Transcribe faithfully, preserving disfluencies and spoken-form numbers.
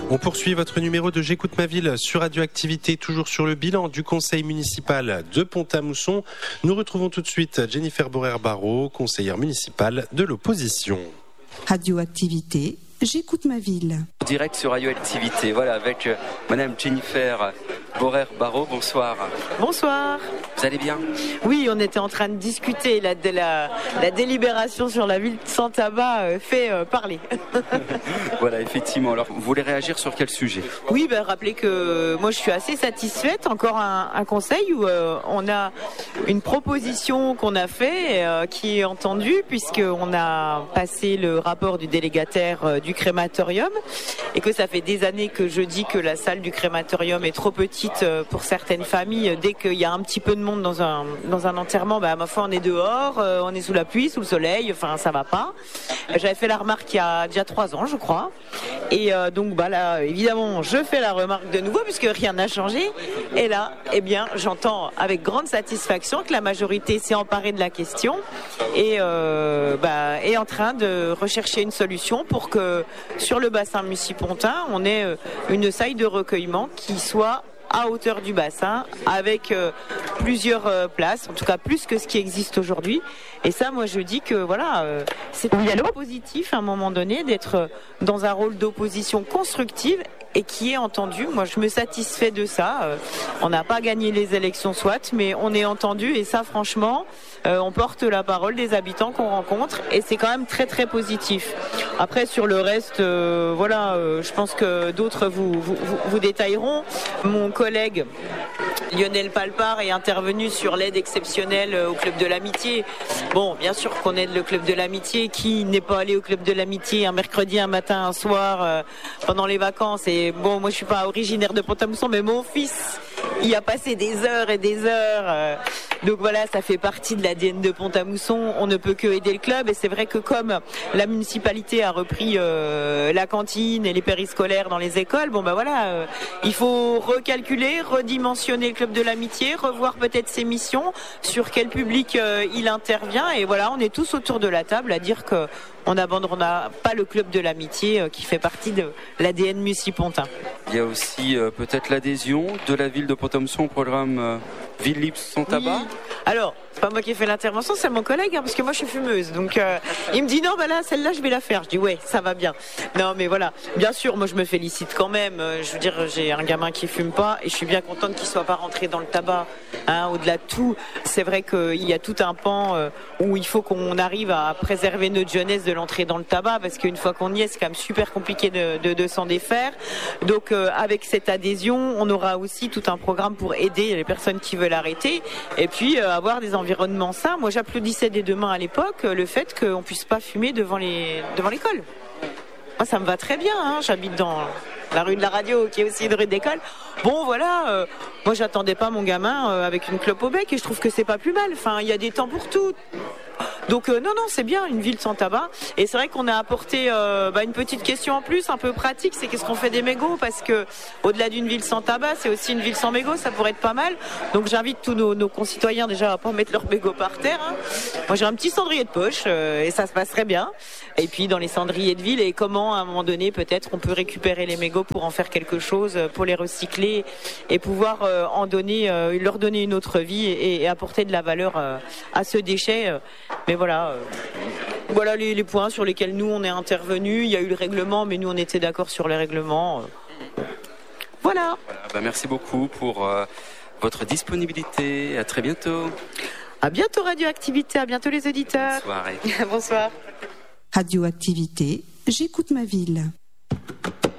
On poursuit votre numéro de J'écoute ma ville sur Radioactivité, toujours sur le bilan du conseil municipal de Pont-à-Mousson. Nous retrouvons tout de suite Jennifer Borer-Barrault, conseillère municipale de l'opposition. Radioactivité, J'écoute ma ville. Direct sur Radioactivité, voilà, avec euh, Madame Jennifer Borer-Barrault. Bonsoir. Bonsoir. Vous allez bien ? Oui, on était en train de discuter la, de la, la délibération sur la ville sans tabac euh, fait euh, parler. Voilà, effectivement. Alors, vous voulez réagir sur quel sujet ? Oui, ben, rappelez que moi je suis assez satisfaite. Encore un, un conseil où euh, on a une proposition qu'on a fait euh, qui est entendue, puisqu'on a passé le rapport du délégataire euh, du crématorium et que ça fait des années que je dis que la salle du crématorium est trop petite euh, pour certaines familles. Dès qu'il y a un petit peu de monde dans un, dans un enterrement, bah, à ma foi on est dehors, euh, on est sous la pluie, sous le soleil, enfin ça va pas. J'avais fait la remarque il y a déjà trois ans je crois. Et euh, donc bah là évidemment je fais la remarque de nouveau puisque rien n'a changé. Et là, eh bien j'entends avec grande satisfaction que la majorité s'est emparée de la question et euh, bah, est en train de rechercher une solution pour que sur le bassin Mussy-Pontin, on ait une salle de recueillement qui soit à hauteur du bassin, avec euh, plusieurs euh, places, en tout cas plus que ce qui existe aujourd'hui. Et ça, moi, je dis que voilà, euh, c'est positif à un moment donné d'être dans un rôle d'opposition constructive et qui est entendu. Moi, je me satisfais de ça. Euh, on n'a pas gagné les élections, soit, mais on est entendu. Et ça, franchement, euh, on porte la parole des habitants qu'on rencontre. Et c'est quand même très, très positif. Après, sur le reste, euh, voilà, euh, je pense que d'autres vous, vous, vous, vous détailleront. Mon collègue Lionel Palpar est intervenu sur l'aide exceptionnelle au Club de l'Amitié. Bon, bien sûr qu'on aide le Club de l'Amitié. Qui n'est pas allé au Club de l'Amitié un mercredi, un matin, un soir, euh, pendant les vacances? Et bon, moi je suis pas originaire de Pont-à-Mousson, mais mon fils, il a passé des heures et des heures. Euh, donc voilà, ça fait partie de l'A D N de Pont-à-Mousson. On ne peut que aider le club. Et c'est vrai que comme la municipalité a repris euh, la cantine et les périscolaires dans les écoles, bon ben voilà, euh, il faut recalculer, redimensionner le Club de l'Amitié, revoir peut-être ses missions, sur quel public euh, il intervient. Et voilà, on est tous autour de la table à dire que on n'abandonnera pas le Club de l'Amitié euh, qui fait partie de l'A D N Mussy-Pontin. Il y a aussi euh, peut-être l'adhésion de la ville de Pont-à-Mousson au programme euh, Ville Libre sans tabac. Oui. Alors, c'est pas moi qui ai fait l'intervention, c'est mon collègue, hein, parce que moi je suis fumeuse. Donc euh, il me dit non, bah là, celle-là, je vais la faire. Je dis ouais, ça va bien. Non, mais voilà, bien sûr, moi je me félicite quand même. Euh, je veux dire, j'ai un gamin qui fume pas et je suis bien contente qu'il soit pas rentré dans le tabac. Hein, au-delà de tout, c'est vrai qu'il y a tout un pan euh, où il faut qu'on arrive à préserver notre jeunesse de l'entrée dans le tabac, parce qu'une fois qu'on y est, c'est quand même super compliqué de, de, de s'en défaire. Donc euh, avec cette adhésion, on aura aussi tout un programme pour aider les personnes qui veulent arrêter et puis euh, avoir des environnements sains. Moi, j'applaudissais des deux mains à l'époque euh, le fait qu'on puisse pas fumer devant les devant l'école. Moi, ça me va très bien. Hein. J'habite dans la rue de la radio, qui est aussi une rue d'école. Bon, voilà. Euh, moi, j'attendais pas mon gamin euh, avec une clope au bec, et je trouve que c'est pas plus mal. Enfin, il y a des temps pour tout. Donc euh, non, non, c'est bien une ville sans tabac. Et c'est vrai qu'on a apporté euh, bah, une petite question en plus, un peu pratique, c'est qu'est-ce qu'on fait des mégots, parce que au-delà d'une ville sans tabac, c'est aussi une ville sans mégots, ça pourrait être pas mal. Donc j'invite tous nos, nos concitoyens déjà à pas mettre leurs mégots par terre. Hein. Moi j'ai un petit cendrier de poche euh, et ça se passerait bien. Et puis dans les cendriers de ville, et comment à un moment donné peut-être on peut récupérer les mégots pour en faire quelque chose, pour les recycler et pouvoir euh, en donner, euh, leur donner une autre vie et, et apporter de la valeur euh, à ce déchet. Euh. Mais voilà, euh, voilà les, les points sur lesquels nous on est intervenus. Il y a eu le règlement, mais nous on était d'accord sur les règlements. Voilà. Voilà, bah merci beaucoup pour euh, votre disponibilité. À très bientôt. À bientôt Radioactivité, à bientôt les auditeurs. Bonne soirée. Bonsoir. Radioactivité, J'écoute ma ville.